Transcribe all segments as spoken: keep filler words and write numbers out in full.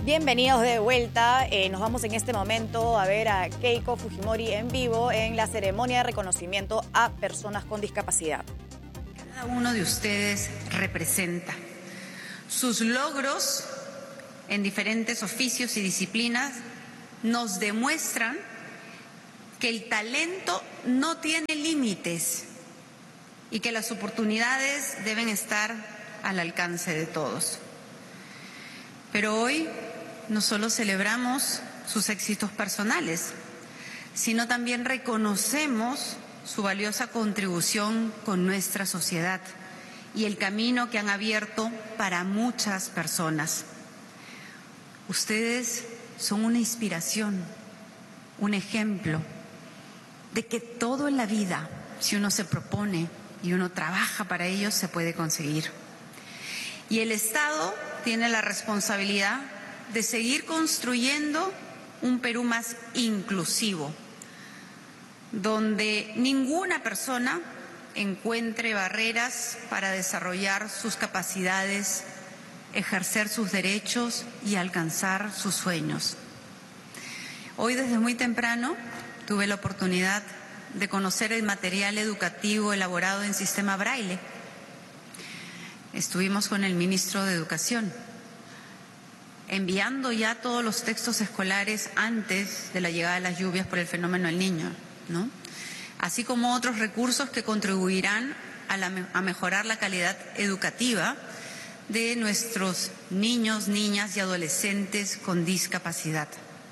Bienvenidos de vuelta. Eh, nos vamos en este momento a ver a Keiko Fujimori en vivo en la ceremonia de reconocimiento a personas con discapacidad. Cada uno de ustedes representa sus logros en diferentes oficios y disciplinas. Nos demuestran que el talento no tiene límites y que las oportunidades deben estar al alcance de todos. Pero hoy no solo celebramos sus éxitos personales, sino también reconocemos su valiosa contribución con nuestra sociedad y el camino que han abierto para muchas personas. Ustedes son una inspiración, un ejemplo de que todo en la vida, si uno se propone y uno trabaja para ello, se puede conseguir. Y el Estado tiene la responsabilidad de seguir construyendo un Perú más inclusivo, donde ninguna persona encuentre barreras para desarrollar sus capacidades, ejercer sus derechos y alcanzar sus sueños. Hoy desde muy temprano tuve la oportunidad de conocer el material educativo elaborado en sistema Braille. Estuvimos con el ministro de Educación, enviando ya todos los textos escolares antes de la llegada de las lluvias por el fenómeno del Niño, ¿no? Así como otros recursos que contribuirán a, la, a mejorar la calidad educativa de nuestros niños, niñas y adolescentes con discapacidad.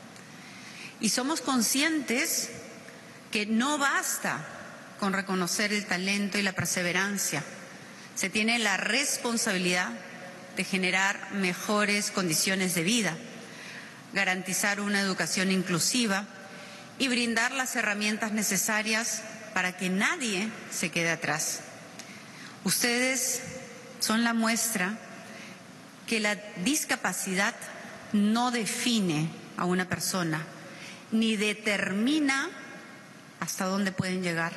Y somos conscientes que no basta con reconocer el talento y la perseverancia. Se tiene la responsabilidad de generar mejores condiciones de vida, garantizar una educación inclusiva y brindar las herramientas necesarias para que nadie se quede atrás. Ustedes son la muestra que la discapacidad no define a una persona, ni determina hasta dónde pueden llegar.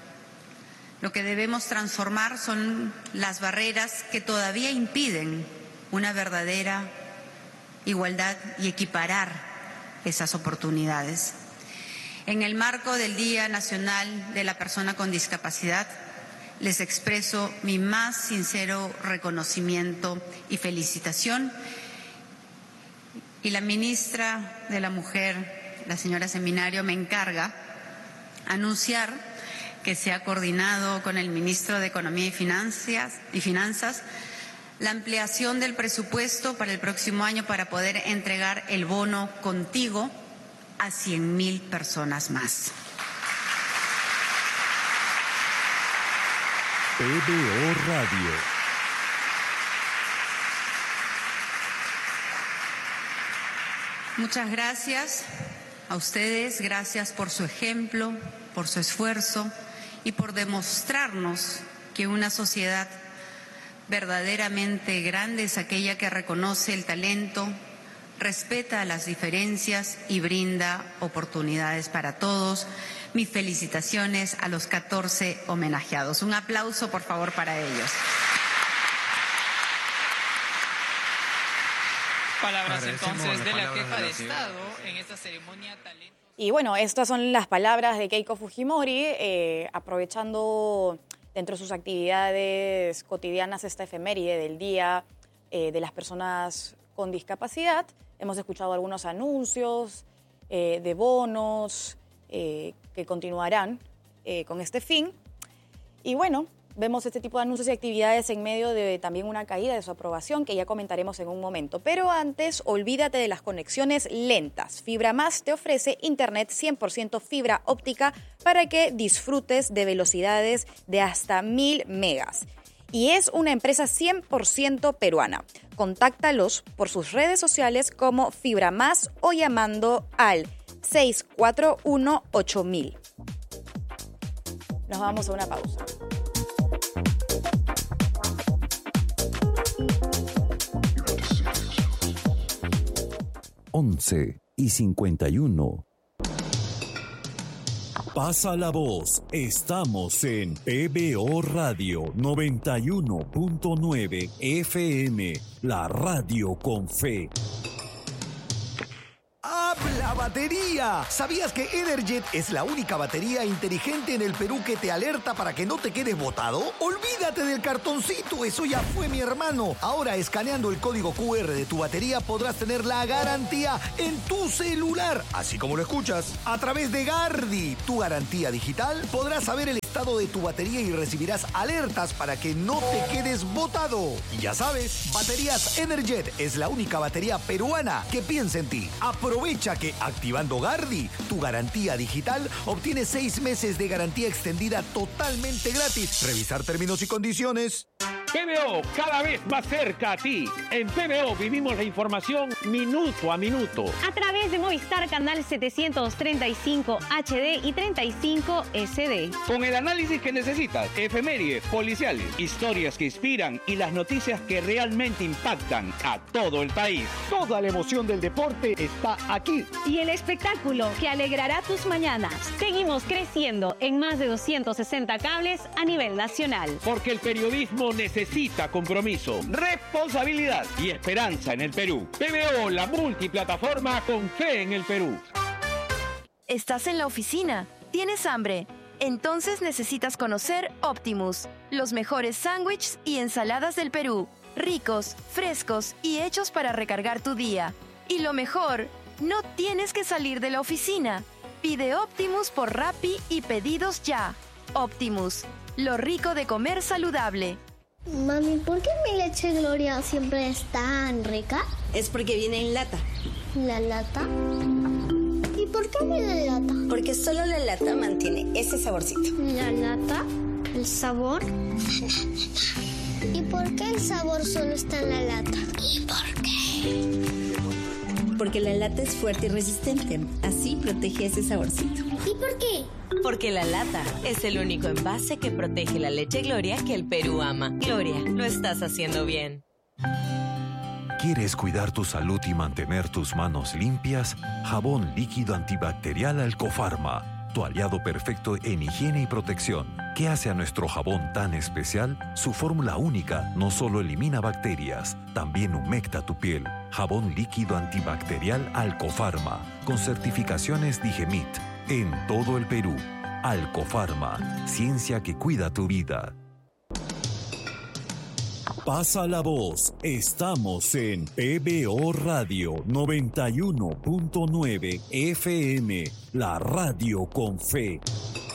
Lo que debemos transformar son las barreras que todavía impiden una verdadera igualdad y equiparar esas oportunidades. En el marco del Día Nacional de la Persona con Discapacidad, les expreso mi más sincero reconocimiento y felicitación. Y la ministra de la Mujer, la señora Seminario, me encarga anunciar que se ha coordinado con el ministro de Economía y Finanzas, y Finanzas la ampliación del presupuesto para el próximo año para poder entregar el bono Contigo a cien mil personas más. P B O Radio. Muchas gracias a ustedes, gracias por su ejemplo, por su esfuerzo y por demostrarnos que una sociedad verdaderamente grande es aquella que reconoce el talento, respeta las diferencias y brinda oportunidades para todos. Mis felicitaciones a los catorce homenajeados. Un aplauso, por favor, para ellos. Palabras entonces de la jefa de Estado en esta ceremonia talento. Y bueno, estas son las palabras de Keiko Fujimori, eh, aprovechando dentro de sus actividades cotidianas esta efeméride del Día eh, de las Personas con Discapacidad. Hemos escuchado algunos anuncios eh, de bonos eh, que continuarán eh, con este fin. Y bueno, vemos este tipo de anuncios y actividades en medio de también una caída de su aprobación que ya comentaremos en un momento. Pero antes, olvídate de las conexiones lentas. Fibra Más te ofrece internet cien por ciento fibra óptica para que disfrutes de velocidades de hasta mil megas. Y es una empresa cien por ciento peruana. Contáctalos por sus redes sociales como Fibra Más o llamando al seis cuatro uno ocho mil. Nos vamos a una pausa. once y cincuenta y uno. Pasa la voz. Estamos en P B O Radio noventa y uno punto nueve F M, la radio con fe. ¡La batería! ¿Sabías que Energet es la única batería inteligente en el Perú que te alerta para que no te quedes botado? Olvídate del cartoncito, eso ya fue, mi hermano. Ahora, escaneando el código cu erre de tu batería, podrás tener la garantía en tu celular, así como lo escuchas. A través de Gardi, tu garantía digital, podrás saber el estado de tu batería y recibirás alertas para que no te quedes botado. Y ya sabes, Baterías Energet es la única batería peruana que piensa en ti. Aprovecha que activando Gardi, tu garantía digital, obtienes seis meses de garantía extendida totalmente gratis. Revisar términos y condiciones. P B O, cada vez más cerca a ti. En P B O vivimos la información minuto a minuto. A través de Movistar Canal setecientos treinta y cinco H D y treinta y cinco S D. Con el análisis que necesitas, efemérides, policiales, historias que inspiran y las noticias que realmente impactan a todo el país. Toda la emoción del deporte está aquí. Y el espectáculo que alegrará tus mañanas. Seguimos creciendo en más de doscientos sesenta cables a nivel nacional. Porque el periodismo necesita compromiso, responsabilidad y esperanza en el Perú. P B O, la multiplataforma con fe en el Perú. ¿Estás en la oficina? ¿Tienes hambre? Entonces necesitas conocer Optimus, los mejores sándwiches y ensaladas del Perú, ricos, frescos y hechos para recargar tu día. Y lo mejor, no tienes que salir de la oficina. Pide Optimus por Rappi y pedidos ya. Optimus, lo rico de comer saludable. Mami, ¿por qué mi leche Gloria siempre es tan rica? Es porque viene en lata. ¿La lata? ¿Y por qué viene en lata? Porque solo la lata mantiene ese saborcito. ¿La lata? ¿El sabor? ¿Y por qué el sabor solo está en la lata? ¿Y por qué? Porque la lata es fuerte y resistente. Así protege ese saborcito. ¿Y por qué? Porque la lata es el único envase que protege la leche Gloria que el Perú ama. Gloria, lo estás haciendo bien. ¿Quieres cuidar tu salud y mantener tus manos limpias? Jabón líquido antibacterial Alcofarma, tu aliado perfecto en higiene y protección. ¿Qué hace a nuestro jabón tan especial? Su fórmula única no solo elimina bacterias, también humecta tu piel. Jabón líquido antibacterial Alcofarma, con certificaciones Digemit. En todo el Perú, Alcofarma, ciencia que cuida tu vida. Pasa la voz, estamos en P B O Radio noventa y uno punto nueve F M, la radio con fe.